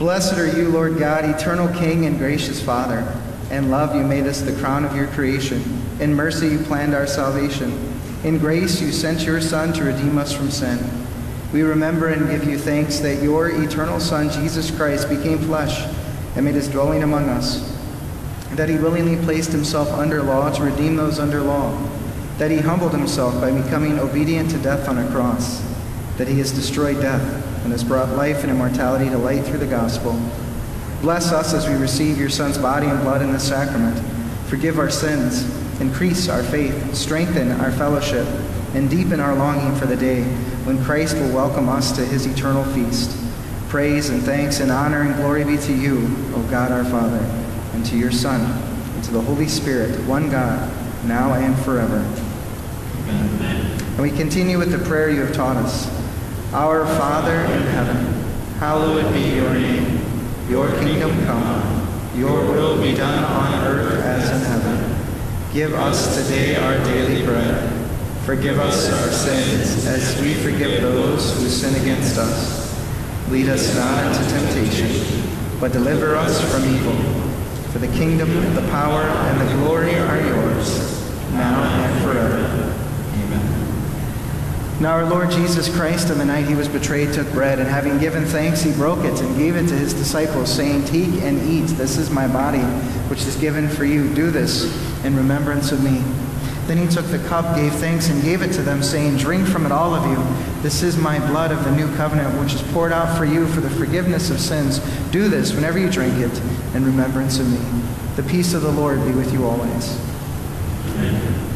Blessed are you, Lord God, eternal King and gracious Father. In love you made us the crown of your creation. In mercy you planned our salvation. In grace you sent your Son to redeem us from sin. We remember and give you thanks that your eternal Son, Jesus Christ, became flesh and made his dwelling among us, that he willingly placed himself under law to redeem those under law, that he humbled himself by becoming obedient to death on a cross, that he has destroyed death and has brought life and immortality to light through the gospel. Bless us as we receive your Son's body and blood in this sacrament. Forgive our sins, increase our faith, strengthen our fellowship, and deepen our longing for the day when Christ will welcome us to his eternal feast. Praise and thanks and honor and glory be to you, O God our Father, and to your Son, and to the Holy Spirit, one God, now and forever. Amen. And we continue with the prayer you have taught us. Our Father in heaven, hallowed be your name. Your kingdom come, your will be done on earth as in heaven. Give us today our daily bread. Forgive us our sins as we forgive those who sin against us. Lead us not into temptation, but deliver us from evil. For the kingdom, the power, and the glory are yours, now and forever. Now our Lord Jesus Christ, on the night he was betrayed, took bread, and having given thanks, he broke it and gave it to his disciples, saying, "Take and eat. This is my body, which is given for you. Do this in remembrance of me." Then he took the cup, gave thanks, and gave it to them, saying, "Drink from it, all of you. This is my blood of the new covenant, which is poured out for you for the forgiveness of sins. Do this whenever you drink it in remembrance of me." The peace of the Lord be with you always. Amen.